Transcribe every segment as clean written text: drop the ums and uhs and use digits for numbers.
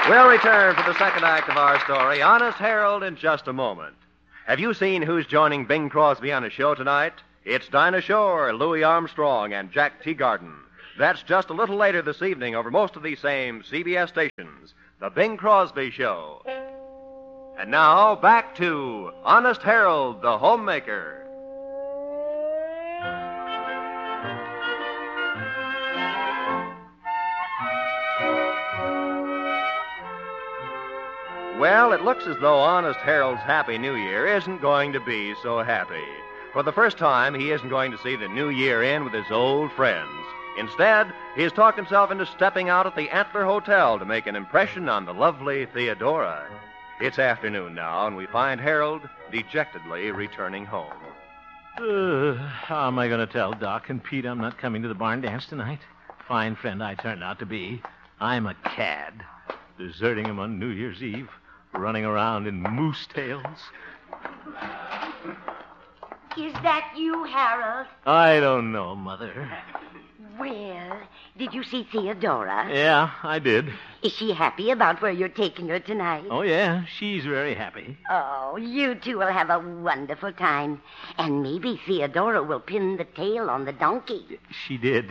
We'll return for the second act of our story, Honest Harold, in just a moment. Have you seen who's joining Bing Crosby on his show tonight? It's Dinah Shore, Louis Armstrong, and Jack Teagarden. That's just a little later this evening over most of these same CBS stations. The Bing Crosby Show. And now, back to Honest Harold, the homemaker. Well, it looks as though Honest Harold's Happy New Year isn't going to be so happy. For the first time, he isn't going to see the new year in with his old friends. Instead, he has talked himself into stepping out at the Antler Hotel to make an impression on the lovely Theodora. It's afternoon now, and we find Harold dejectedly returning home. How am I going to tell Doc and Pete I'm not coming to the barn dance tonight? Fine friend I turned out to be. I'm a cad. Deserting him on New Year's Eve. Running around in moose tails. Is that you, Harold? I don't know, Mother. Well, did you see Theodora? Yeah, I did. Is she happy about where you're taking her tonight? Oh, yeah, she's very happy. Oh, you two will have a wonderful time. And maybe Theodora will pin the tail on the donkey. She did.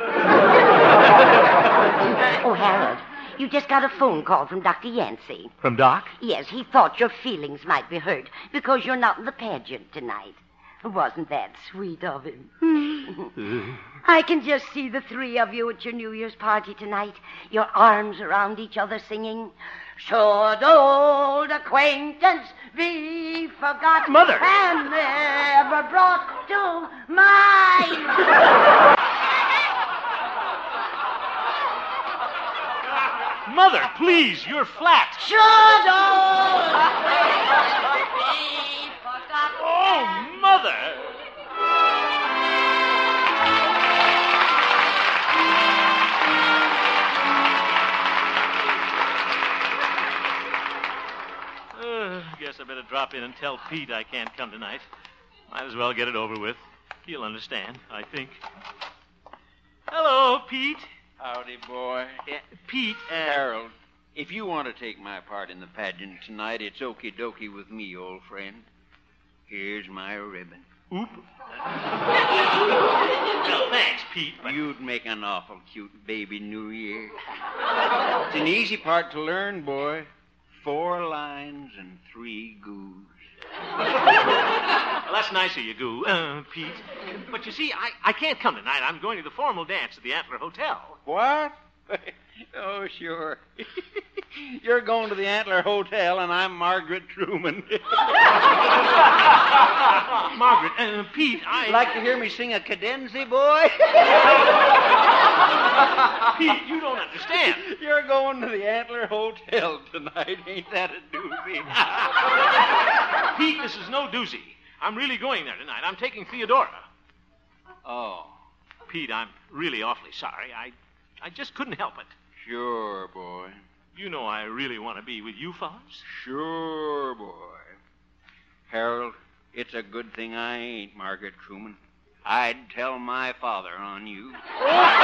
Oh, Harold, you just got a phone call from Dr. Yancey. From Doc? Yes, he thought your feelings might be hurt because you're not in the pageant tonight. Wasn't that sweet of him? I can just see the three of you at your New Year's party tonight, your arms around each other singing, "Should old acquaintance be forgot, Mother! And never brought to mind." Mother, please, you're flat. Should old acquaintance be forgot. Oh, Mother! Guess I better drop in and tell Pete I can't come tonight. Might as well get it over with. He'll understand, I think. Hello, Pete. Howdy, boy. Yeah, Pete, Harold, if you want to take my part in the pageant tonight, it's okie dokie with me, old friend. Here's my ribbon. Oop. Well, thanks, Pete, but... You'd make an awful cute baby New Year. It's an easy part to learn, boy. 4 lines and 3 goos. Well, that's nice of you, Goo, Pete. But you see, I can't come tonight. I'm going to the formal dance at the Antler Hotel. What? Oh, sure. You're going to the Antler Hotel, and I'm Margaret Truman. Margaret, Pete, Like to hear me sing a cadenza, boy? Pete, you don't understand. You're going to the Antler Hotel tonight. Ain't that a doozy? Pete, this is no doozy. I'm really going there tonight. I'm taking Theodora. Oh. Pete, I'm really awfully sorry. I just couldn't help it. Sure, boy. You know I really want to be with you fellas. Sure, boy. Harold, it's a good thing I ain't Margaret Truman. I'd tell my father on you.